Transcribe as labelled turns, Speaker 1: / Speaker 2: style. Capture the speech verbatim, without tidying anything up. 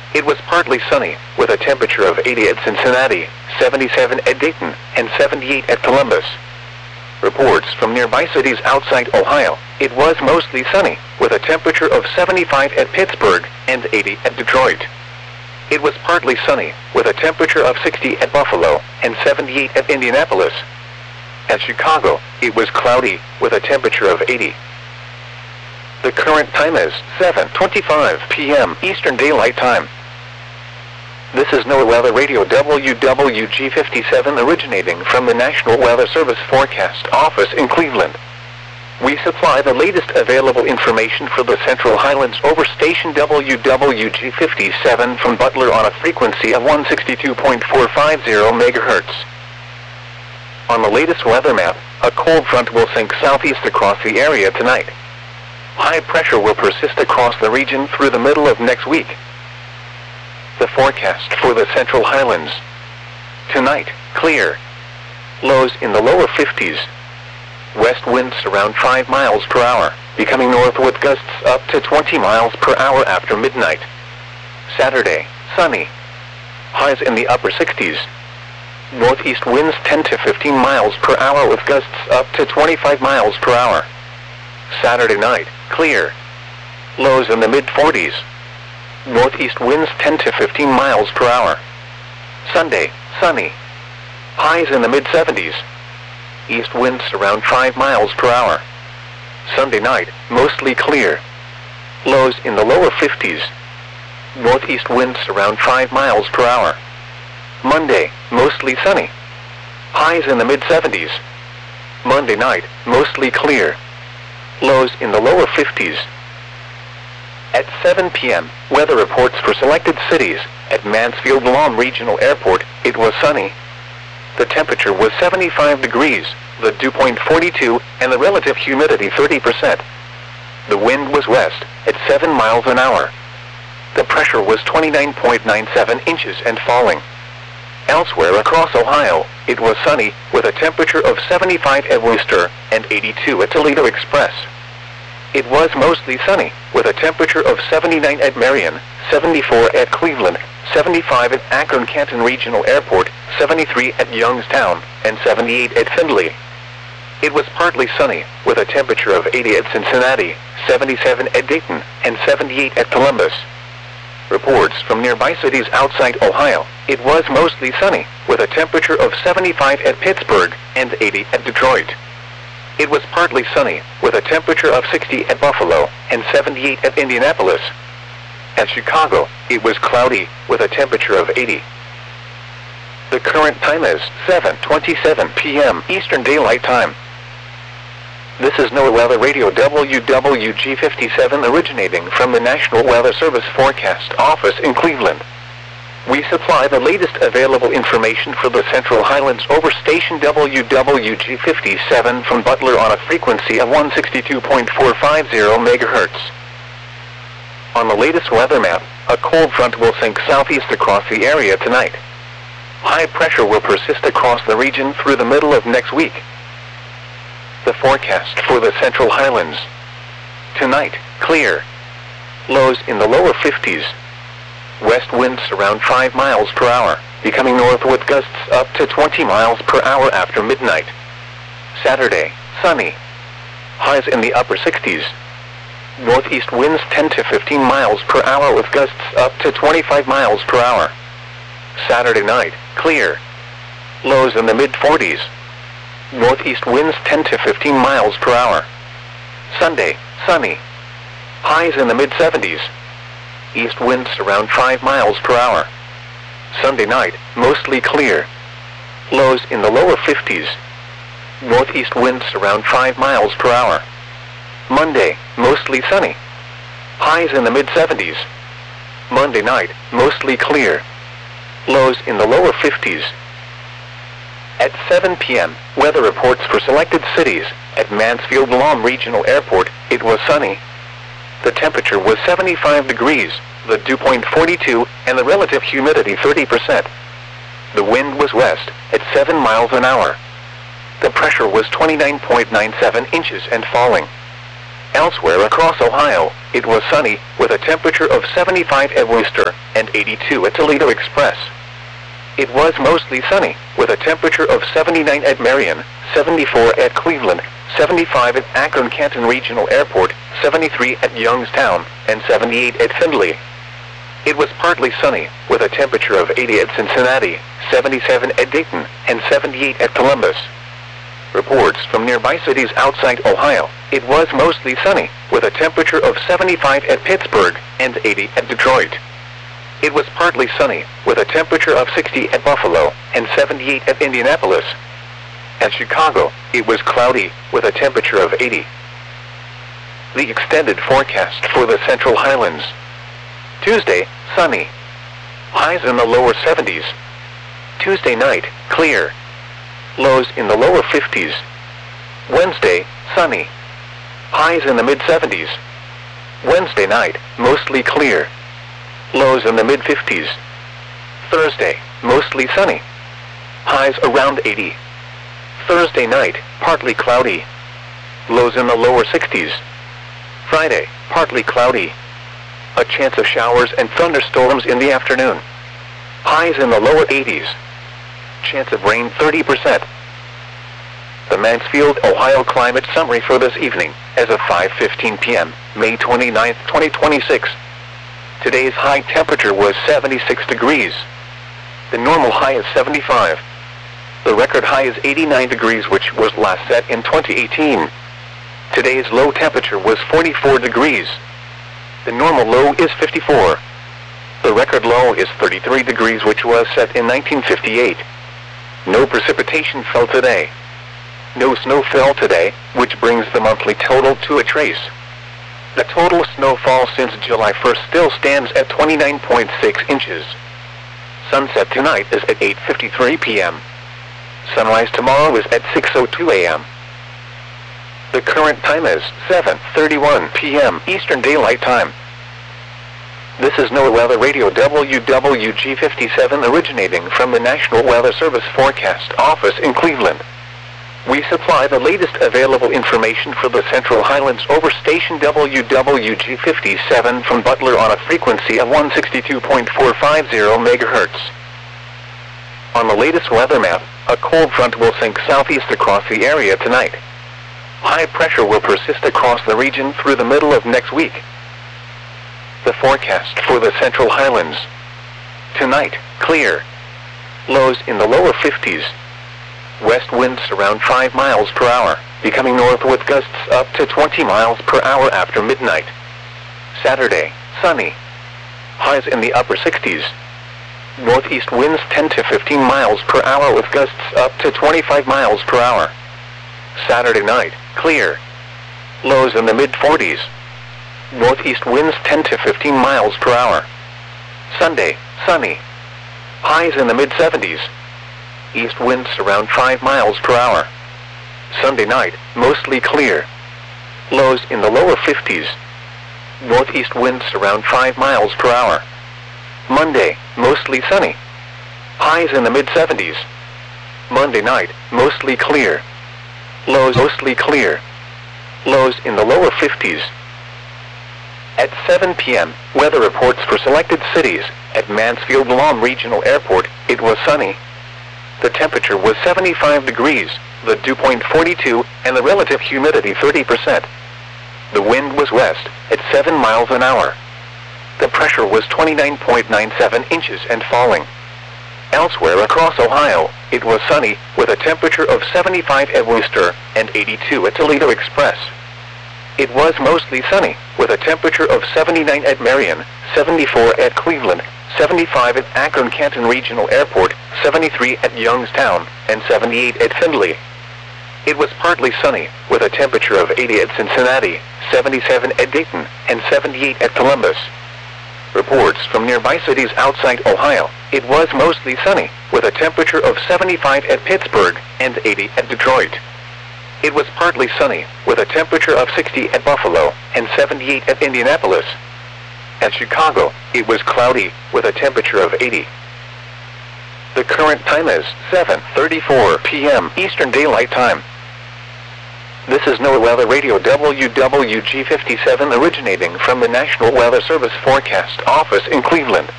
Speaker 1: It was partly sunny, with a temperature of eighty at Cincinnati, seventy-seven at Dayton, and seventy-eight at Columbus. Reports from nearby cities outside Ohio. It was mostly sunny, with a temperature of seventy-five at Pittsburgh and eighty at Detroit. It was partly sunny, with a temperature of sixty at Buffalo and seventy-eight at Indianapolis. At Chicago, it was cloudy, with a temperature of eighty. The current time is seven twenty-five p m Eastern Daylight Time. This is NOAA Weather Radio W W G fifty-seven originating from the National Weather Service Forecast Office in Cleveland. We supply the latest available information for the Central Highlands over station W W G fifty-seven from Butler on a frequency of one sixty-two point four five zero megahertz. On the latest weather map, a cold front will sink southeast across the area tonight. High pressure will persist across the region through the middle of next week. The forecast for the Central Highlands. Tonight, clear. Lows in the lower fifties. West winds around five miles per hour, becoming north with gusts up to twenty miles per hour after midnight. Saturday, sunny. Highs in the upper sixties. Northeast winds ten to fifteen miles per hour with gusts up to twenty-five miles per hour. Saturday night, clear. Lows in the mid forties. Northeast winds ten to fifteen miles per hour. Sunday, sunny. Highs in the mid seventies. East winds around five miles per hour. Sunday night, mostly clear. Lows in the lower fifties. Northeast winds around five miles per hour. Monday, mostly sunny. Highs in the mid seventies. Monday night, mostly clear. Lows in the lower fifties. At seven p m, weather reports for selected cities. At Mansfield-Lahm Regional Airport, it was sunny. The temperature was seventy-five degrees, the dew point forty-two, and the relative humidity thirty percent. The wind was west, at seven miles an hour. The pressure was twenty-nine point nine seven inches and falling. Elsewhere across Ohio, it was sunny, with a temperature of seventy-five at Worcester and eighty-two at Toledo Express. It was mostly sunny, with a temperature of seventy-nine at Marion, seventy-four at Cleveland, seventy-five at Akron-Canton Regional Airport, seventy-three at Youngstown, and seventy-eight at Findlay. It was partly sunny, with a temperature of eighty at Cincinnati, seventy-seven at Dayton, and seventy-eight at Columbus. Reports from nearby cities outside Ohio. It was mostly sunny, with a temperature of seventy-five at Pittsburgh and eighty at Detroit. It was partly sunny, with a temperature of sixty at Buffalo and seventy-eight at Indianapolis. At Chicago, it was cloudy, with a temperature of eighty. The current time is seven twenty-seven p m Eastern Daylight Time. This is NOAA Weather Radio W W G fifty-seven originating from the National Weather Service Forecast Office in Cleveland. We supply the latest available information for the Central Highlands over station W W G fifty-seven from Butler on a frequency of one sixty-two point four five zero megahertz. On the latest weather map, a cold front will sink southeast across the area tonight. High pressure will persist across the region through the middle of next week. The forecast for the Central Highlands. Tonight, clear. Lows in the lower fifties. West winds around five miles per hour, becoming north with gusts up to twenty miles per hour after midnight. Saturday, sunny. Highs in the upper sixties. Northeast winds ten to fifteen miles per hour with gusts up to twenty-five miles per hour. Saturday night, clear. Lows in the mid forties. Northeast winds ten to fifteen miles per hour. Sunday, sunny. Highs in the mid seventies. East winds around five miles per hour. Sunday night, mostly clear. Lows in the lower fifties. Northeast winds around five miles per hour. Monday, mostly sunny. Highs in the mid seventies. Monday night, mostly clear. Lows in the lower fifties. At seven p m, weather reports for selected cities. At Mansfield-Lahm Regional Airport, it was sunny. The temperature was seventy-five degrees, the dew point forty-two, and the relative humidity thirty percent. The wind was west, at seven miles an hour. The pressure was twenty-nine point nine seven inches and falling. Elsewhere across Ohio, it was sunny, with a temperature of seventy-five at Wooster and eighty-two at Toledo Express. It was mostly sunny, with a temperature of seventy-nine at Marion, seventy-four at Cleveland, seventy-five at Akron-Canton Regional Airport, seventy-three at Youngstown, and seventy-eight at Findlay. It was partly sunny, with a temperature of eighty at Cincinnati, seventy-seven at Dayton, and seventy-eight at Columbus. Reports from nearby cities outside Ohio, it was mostly sunny, with a temperature of seventy-five at Pittsburgh and eighty at Detroit. It was partly sunny, with a temperature of sixty at Buffalo and seventy-eight at Indianapolis. At Chicago, it was cloudy, with a temperature of eighty. The extended forecast for the Central Highlands. Tuesday, sunny. Highs in the lower seventies. Tuesday night, clear. Lows in the lower fifties. Wednesday, sunny. Highs in the mid-seventies. Wednesday night, mostly clear. Lows in the mid-fifties. Thursday, mostly sunny. Highs around eighty. Thursday night, partly cloudy. Lows in the lower sixties. Friday, partly cloudy. A chance of showers and thunderstorms in the afternoon. Highs in the lower eighties. Chance of rain thirty percent. The Mansfield, Ohio climate summary for this evening, as of five fifteen p m, May twenty-ninth, twenty twenty-six. Today's high temperature was seventy-six degrees. The normal high is seventy-five. The record high is eighty-nine degrees, which was last set in twenty eighteen. Today's low temperature was forty-four degrees. The normal low is fifty-four. The record low is thirty-three degrees, which was set in nineteen fifty-eight. No precipitation fell today. No snow fell today, which brings the monthly total to a trace. The total snowfall since July first still stands at twenty-nine point six inches. Sunset tonight is at eight fifty-three p m Sunrise tomorrow is at six oh two a m The current time is seven thirty-one p m Eastern Daylight Time. This is NOAA Weather Radio W W G fifty-seven, originating from the National Weather Service Forecast Office in Cleveland. We supply the latest available information for the Central Highlands over station W W G fifty-seven from Butler on a frequency of one sixty-two point four five zero megahertz. On the latest weather map, a cold front will sink southeast across the area tonight. High pressure will persist across the region through the middle of next week. The forecast for the Central Highlands. Tonight, clear. Lows in the lower fifties. West winds around five miles per hour, becoming north with gusts up to twenty miles per hour after midnight. Saturday, sunny. Highs in the upper sixties. Northeast winds ten to fifteen miles per hour with gusts up to twenty-five miles per hour. Saturday night, clear. Lows in the mid-forties. Northeast winds ten to fifteen miles per hour. Sunday, sunny. Highs in the mid-seventies. East winds around five miles per hour. Sunday night, mostly clear. Lows in the lower fifties. Northeast winds around five miles per hour. Monday, mostly sunny. Highs in the mid-seventies. Monday night, mostly clear. Lows mostly clear. Lows in the lower fifties. At seven p m, weather reports for selected cities. At Mansfield Lawn Regional Airport, it was sunny. The temperature was seventy-five degrees, the dew point forty-two, and the relative humidity thirty percent. The wind was west, at seven miles an hour. The pressure was twenty-nine point nine seven inches and falling. Elsewhere across Ohio, it was sunny, with a temperature of seventy-five at Wooster and eighty-two at Toledo Express. It was mostly sunny, with a temperature of seventy-nine at Marion, seventy-four at Cleveland, seventy-five at Akron-Canton Regional Airport, seventy-three at Youngstown, and seventy-eight at Findlay. It was partly sunny, with a temperature of eighty at Cincinnati, seventy-seven at Dayton, and seventy-eight at Columbus. Reports from nearby cities outside Ohio, it was mostly sunny, with a temperature of seventy-five at Pittsburgh and eighty at Detroit. It was partly sunny, with a temperature of sixty at Buffalo and seventy-eight at Indianapolis. At Chicago, it was cloudy, with a temperature of eighty. The current time is seven thirty-four p m Eastern Daylight Time. This is NOAA Weather Radio W W G fifty-seven originating from the National Weather Service Forecast Office in Cleveland.